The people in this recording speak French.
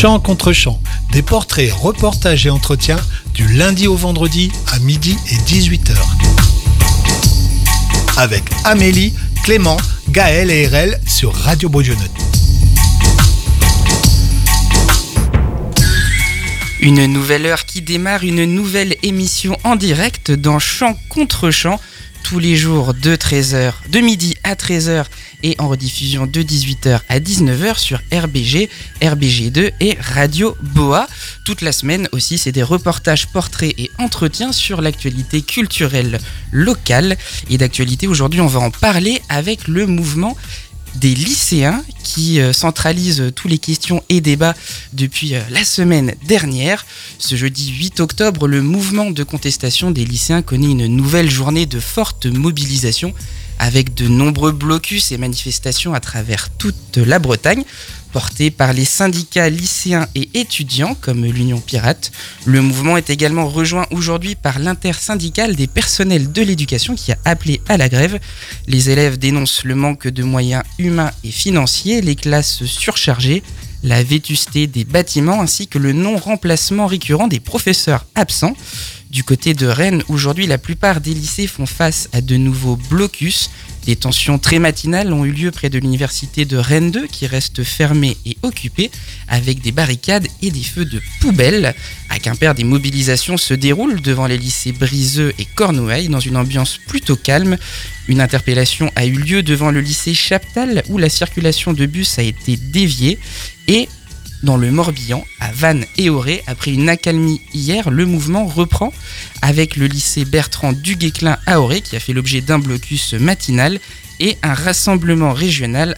Chant contre chant, des portraits, reportages et entretiens du lundi au vendredi à midi et 18h. Avec Amélie, Clément, Gaël et RL sur Radio Beaujolais. Une nouvelle heure qui démarre, une nouvelle émission en direct dans Chant contre chant, tous les jours de midi à 13h et en rediffusion de 18h à 19h sur RBG, RBG2 et Radio Boa. Toute la semaine aussi, c'est des reportages, portraits et entretiens sur l'actualité culturelle locale. Et d'actualité, aujourd'hui, on va en parler avec le mouvement des lycéens qui centralisent tous les questions et débats depuis la semaine dernière. Ce jeudi 8 octobre, le mouvement de contestation des lycéens connaît une nouvelle journée de forte mobilisation avec de nombreux blocus et manifestations à travers toute la Bretagne, portés par les syndicats lycéens et étudiants comme l'Union Pirate. Le mouvement est également rejoint aujourd'hui par l'intersyndicale des personnels de l'éducation qui a appelé à la grève. Les élèves dénoncent le manque de moyens humains et financiers, les classes surchargées, la vétusté des bâtiments ainsi que le non-remplacement récurrent des professeurs absents. Du côté de Rennes, aujourd'hui, la plupart des lycées font face à de nouveaux blocus. Des tensions très matinales ont eu lieu près de l'université de Rennes 2 qui reste fermée et occupée avec des barricades et des feux de poubelle. À Quimper, des mobilisations se déroulent devant les lycées Briseux et Cornouailles dans une ambiance plutôt calme. Une interpellation a eu lieu devant le lycée Chaptal où la circulation de bus a été déviée et dans le Morbihan, à Vannes et Auray, après une accalmie hier, le mouvement reprend avec le lycée Bertrand du Guesclin à Auray qui a fait l'objet d'un blocus matinal et un rassemblement régional